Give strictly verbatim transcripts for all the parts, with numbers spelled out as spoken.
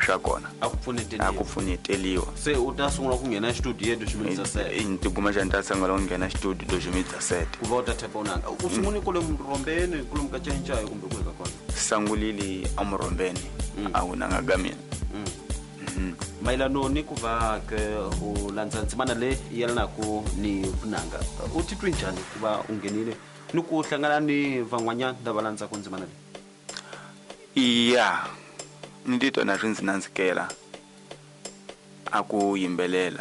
swa kona akupfuneteliwa akupfuneteliwa se utasungula kungena studio yedu shimisa set intiguma jantasangala kungena studio do shimisa set kuba utathepa unanga usunguni kule mrombeni kule mkachenchayo kumbe kweka kona sangulili amrombeni awunanga gamina mailano ni kuva ke ulandzandzimana le yelana ku ni vunanga utitwe njani kuba ungenile ni ku hlangana ni van'wanyana lava landza ku ndzimana le iya ndito na rinzi nanzikela aku yimbelela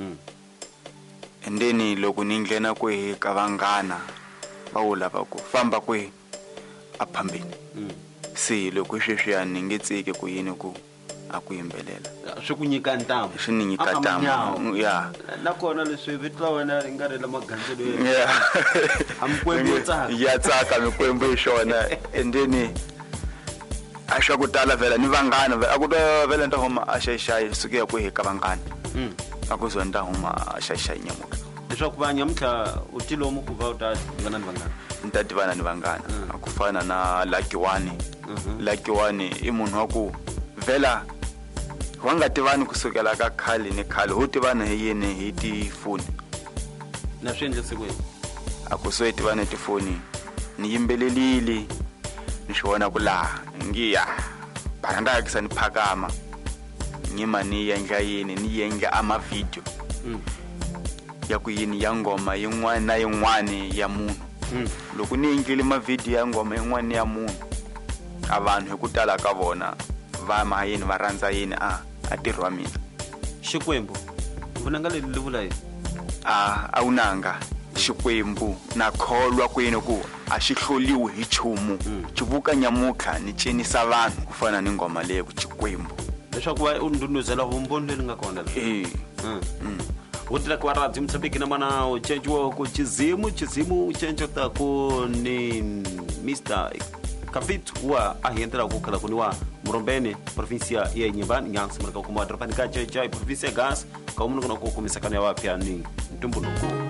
endeni loko ninglena kwe ka vangana va u lava ku famba kwe aphambeni si loko sweswiya ni nge tsiki ku yini ku aku yimbelela swi ku nyika ntamu swi ni nyika ntamu ya nakona leswi vitwa wena ringarela magandzelo ya amkwembo tsaka ya tsaka mikwembo ishona endeni asha kutala vela ni vangana akuta vela nta homa ashayishayi suke ku heka vangana mm akuzonda homa ashayishayi nyamuka leswaku vanyamutla utilomo kuva uta ngana ni vangana ntativana ni vangana akufana na Lucky One Lucky One i munhu wa ku vela wanga tivani kusukela ka khali ni khali ho tivana hi yini hi ti phone na swendle sekwe akusweti vana ti phone ni yimbelelili ni swona kula ngiya baranda yakisani phakama ngima ni yenga yini ni yenga ama video ya ku yini ya ngoma yin'wana na yin'wana ya munhu loko ni yingile ma video ya ngoma yin'wana ya munhu abantu hekutala ka vona va mayini va rhandza yini a atirwa mina xikwembu vunanga le livula yi a awunanga xikwembu na kholwa kwini ku a xihloliwi hi chumu xivuka nyamukha ni cinisa vanhu ku fana ni ngoma leyi ku xikwembu leswaku va undunuzela vumboni leri nga kona eh wotla kwa radio Mtsabiki na mana uchenjwa ku chizimu chizimu uchenjwa ta ku ni Mister Kafitu wa ahiendela ku kala kuniwa Murombeni provincia ya Nyembani Nyansi maraka ku madropani ka chai provincia gas ka umuntu kuna ku kumisakana ya wapya ni ntumbuluko